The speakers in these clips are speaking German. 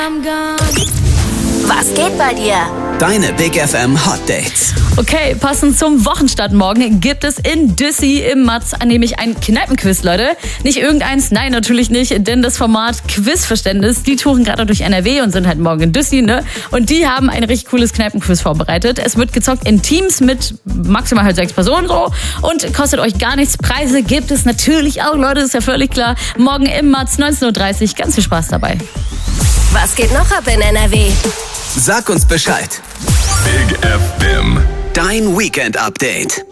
Was geht bei dir? Deine Big FM Hot Dates. Okay, passend zum Wochenstart morgen gibt es in Düssi im Matz nämlich ein Kneipenquiz, Leute. Nicht irgendeins, nein, natürlich nicht, denn das Format Quizverständnis, die touren gerade durch NRW und sind halt morgen in Düssi, ne? Und die haben ein richtig cooles Kneipenquiz vorbereitet. Es wird gezockt in Teams mit maximal halt 6 Personen so und kostet euch gar nichts. Preise gibt es natürlich auch, Leute, ist ja völlig klar. Morgen im Matz, 19:30 Uhr, ganz viel Spaß dabei. Was geht noch ab in NRW? Sag uns Bescheid. Big FM. Dein Weekend-Update.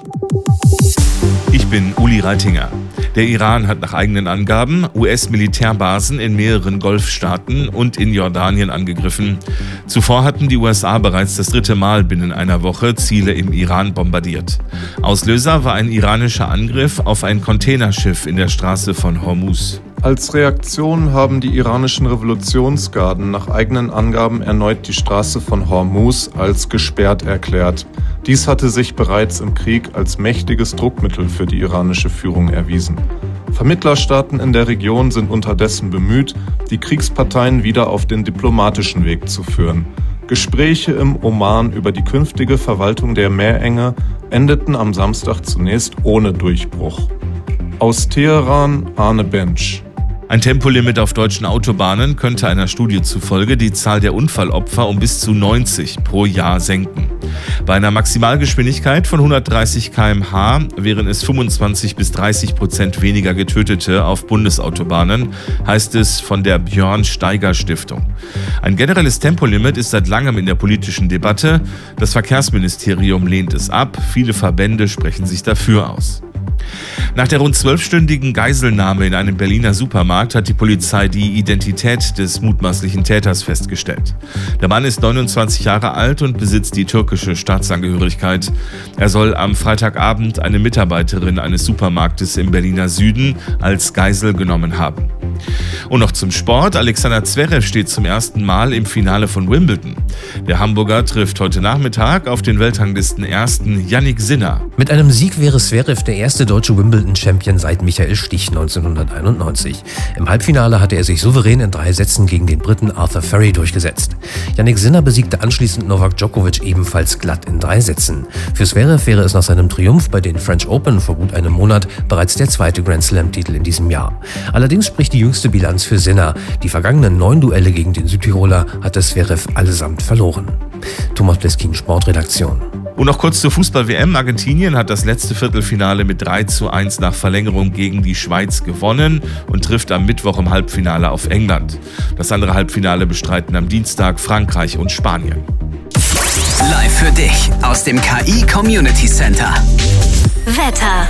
Ich bin Uli Reitinger. Der Iran hat nach eigenen Angaben US-Militärbasen in mehreren Golfstaaten und in Jordanien angegriffen. Zuvor hatten die USA bereits das 3. Mal binnen einer Woche Ziele im Iran bombardiert. Auslöser war ein iranischer Angriff auf ein Containerschiff in der Straße von Hormuz. Als Reaktion haben die iranischen Revolutionsgarden nach eigenen Angaben erneut die Straße von Hormuz als gesperrt erklärt. Dies hatte sich bereits im Krieg als mächtiges Druckmittel für die iranische Führung erwiesen. Vermittlerstaaten in der Region sind unterdessen bemüht, die Kriegsparteien wieder auf den diplomatischen Weg zu führen. Gespräche im Oman über die künftige Verwaltung der Meerenge endeten am Samstag zunächst ohne Durchbruch. Aus Teheran, Arne Bench. Ein Tempolimit auf deutschen Autobahnen könnte einer Studie zufolge die Zahl der Unfallopfer um bis zu 90 pro Jahr senken. Bei einer Maximalgeschwindigkeit von 130 km/h wären es 25-30% weniger Getötete auf Bundesautobahnen, heißt es von der Björn-Steiger-Stiftung. Ein generelles Tempolimit ist seit langem in der politischen Debatte. Das Verkehrsministerium lehnt es ab. Viele Verbände sprechen sich dafür aus. Nach der rund 12-stündigen Geiselnahme in einem Berliner Supermarkt hat die Polizei die Identität des mutmaßlichen Täters festgestellt. Der Mann ist 29 Jahre alt und besitzt die türkische Staatsangehörigkeit. Er soll am Freitagabend eine Mitarbeiterin eines Supermarktes im Berliner Süden als Geisel genommen haben. Und noch zum Sport. Alexander Zverev steht zum ersten Mal im Finale von Wimbledon. Der Hamburger trifft heute Nachmittag auf den Weltranglisten-Ersten Jannik Sinner. Mit einem Sieg wäre Zverev der erste deutsche Wimbledon-Champion seit Michael Stich 1991. Im Halbfinale hatte er sich souverän in 3 Sätzen gegen den Briten Arthur Furry durchgesetzt. Jannik Sinner besiegte anschließend Novak Djokovic ebenfalls glatt in 3 Sätzen. Für Zverev wäre es nach seinem Triumph bei den French Open vor gut einem Monat bereits der 2. Grand Slam-Titel in diesem Jahr. Allerdings spricht die jüngste Bilanz für Sinner. Die vergangenen 9 Duelle gegen den Südtiroler hatte Zverev allesamt verloren. Thomas Bleskin, Sportredaktion. Und noch kurz zur Fußball-WM. Argentinien hat das letzte Viertelfinale mit 3:1 nach Verlängerung gegen die Schweiz gewonnen und trifft am Mittwoch im Halbfinale auf England. Das andere Halbfinale bestreiten am Dienstag Frankreich und Spanien. Live für dich aus dem KI Community Center. Wetter.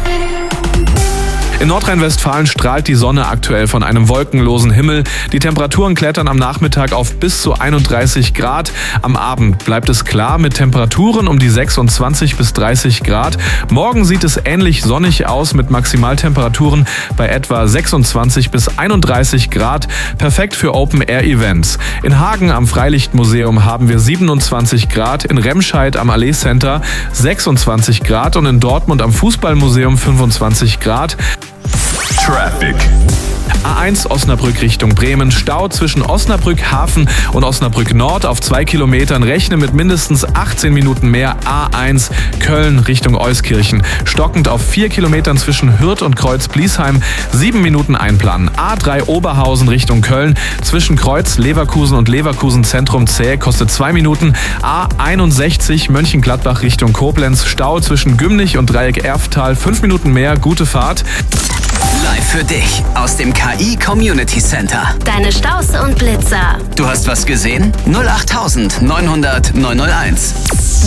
In Nordrhein-Westfalen strahlt die Sonne aktuell von einem wolkenlosen Himmel. Die Temperaturen klettern am Nachmittag auf bis zu 31 Grad. Am Abend bleibt es klar mit Temperaturen um die 26 bis 30 Grad. Morgen sieht es ähnlich sonnig aus mit Maximaltemperaturen bei etwa 26 bis 31 Grad. Perfekt für Open-Air-Events. In Hagen am Freilichtmuseum haben wir 27 Grad, in Remscheid am Allee Center 26 Grad und in Dortmund am Fußballmuseum 25 Grad. Traffic. A1 Osnabrück Richtung Bremen. Stau zwischen Osnabrück Hafen und Osnabrück Nord auf 2 Kilometern. Rechne mit mindestens 18 Minuten mehr. A1 Köln Richtung Euskirchen. Stockend auf 4 Kilometern zwischen Hürth und Kreuz-Bliesheim. 7 Minuten einplanen. A3 Oberhausen Richtung Köln. Zwischen Kreuz, Leverkusen und Leverkusen Zentrum zäh. Kostet 2 Minuten. A61 Mönchengladbach Richtung Koblenz. Stau zwischen Gümnich und Dreieck Erftal. 5 Minuten mehr. Gute Fahrt. Live für dich aus dem KI Community Center. Deine Staus und Blitzer. Du hast was gesehen? 08900 901.